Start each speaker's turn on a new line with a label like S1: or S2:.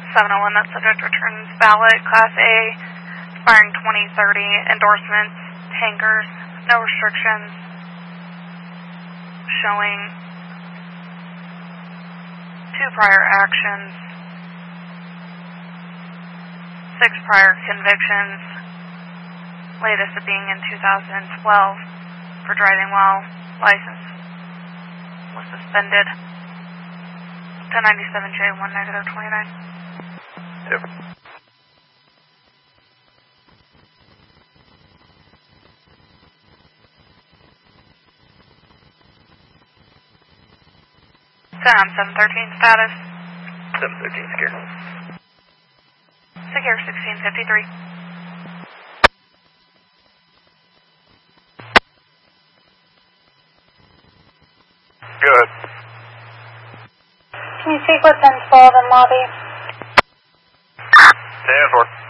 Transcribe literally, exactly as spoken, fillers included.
S1: seven oh one, that subject returns ballot, Class A, expiring twenty thirty, endorsements, tankers, no restrictions, showing two prior actions, six prior convictions, latest of being in two thousand twelve for driving while license was suspended. ten ninety-seven J one negative twenty-nine.
S2: Yep.
S1: Sam, seven thirteen status.
S2: seven thirteen secure.
S1: Secure sixteen fifty-three.
S2: Go ahead.
S3: Can you speak with ten twelve in lobby?
S2: ten four.